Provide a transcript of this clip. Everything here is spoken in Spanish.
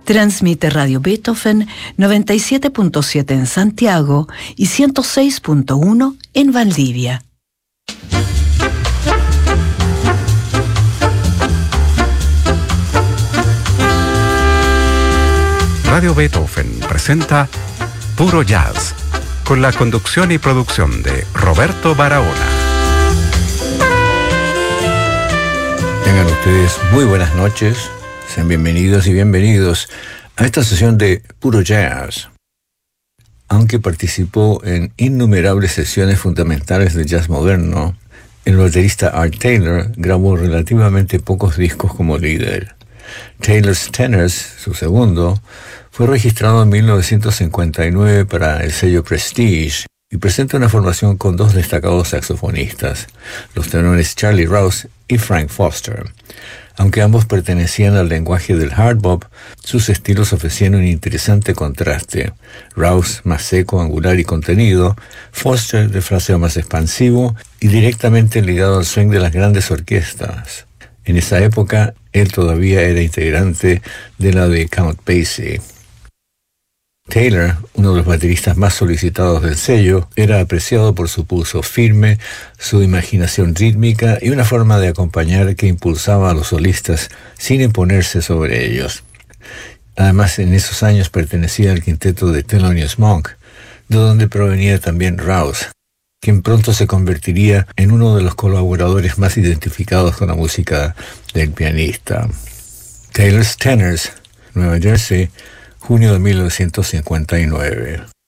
Transmite Radio Beethoven 97.7 en Santiago y 106.1 en Valdivia. Radio Beethoven presenta Puro Jazz, con la conducción y producción de Roberto Barahona. Tengan ustedes muy buenas noches, sean bienvenidos y bienvenidos a esta sesión de Puro Jazz. Aunque participó en innumerables sesiones fundamentales de jazz moderno, el baterista Art Taylor grabó relativamente pocos discos como líder. Taylor's Tenors, su segundo, fue registrado en 1959 para el sello Prestige y presenta una formación con dos destacados saxofonistas, los tenores Charlie Rouse y Frank Foster. Aunque ambos pertenecían al lenguaje del hard bop, sus estilos ofrecían un interesante contraste. Rouse más seco, angular y contenido, Foster de fraseo más expansivo y directamente ligado al swing de las grandes orquestas. En esa época, él todavía era integrante de la de Count Basie. Taylor, uno de los bateristas más solicitados del sello, era apreciado por su pulso firme, su imaginación rítmica y una forma de acompañar que impulsaba a los solistas sin imponerse sobre ellos. Además, en esos años pertenecía al quinteto de Thelonious Monk, de donde provenía también Rouse, quien pronto se convertiría en uno de los colaboradores más identificados con la música del pianista. Taylor's Tenors, Nueva Jersey, junio de 1959.